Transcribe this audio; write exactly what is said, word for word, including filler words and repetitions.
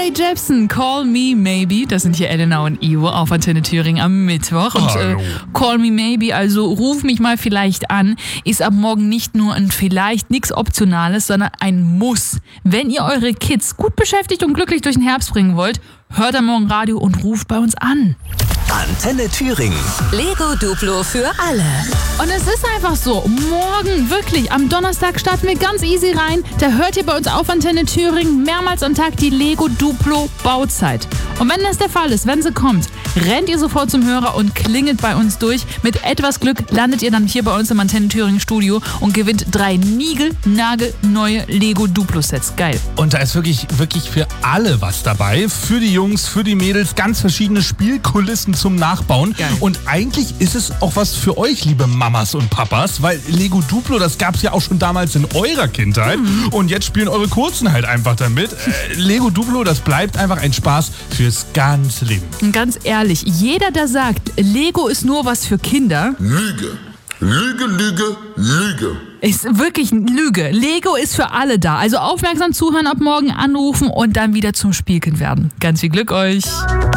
Carly Jepsen, Call Me Maybe. Das sind hier Elena und Ivo auf Antenne Thüringen am Mittwoch. Und äh, Call Me Maybe, also ruf mich mal vielleicht an, ist ab morgen nicht nur ein vielleicht, nichts Optionales, sondern ein Muss. Wenn ihr eure Kids gut beschäftigt und glücklich durch den Herbst bringen wollt, hört am Morgen Radio und ruft bei uns an. Antenne Thüringen. Lego Duplo für alle. Und es ist einfach so, morgen wirklich, am Donnerstag starten wir ganz easy rein. Da hört ihr bei uns auf Antenne Thüringen mehrmals am Tag die Lego Duplo Bauzeit. Und wenn das der Fall ist, wenn sie kommt, rennt ihr sofort zum Hörer und klingelt bei uns durch. Mit etwas Glück landet ihr dann hier bei uns im Antenne Thüringen Studio und gewinnt drei niegelnagelneue Lego Duplo Sets. Geil. Und da ist wirklich, wirklich für alle was dabei. Für die Jungs, für die Mädels, ganz verschiedene Spielkulissen zum Nachbauen. Geil. Und eigentlich ist es auch was für euch, liebe Mamas und Papas, weil Lego Duplo, das gab es ja auch schon damals in eurer Kindheit. Mhm. Und jetzt spielen eure Kurzen halt einfach damit. Äh, Lego Duplo, das bleibt einfach ein Spaß fürs ganze Leben. Und ganz ehrlich, jeder, der sagt, Lego ist nur was für Kinder, Lüge. Lüge, Lüge, Lüge. ist wirklich eine Lüge. Lego ist für alle da. Also aufmerksam zuhören, ab morgen anrufen und dann wieder zum Spielkind werden. Ganz viel Glück euch.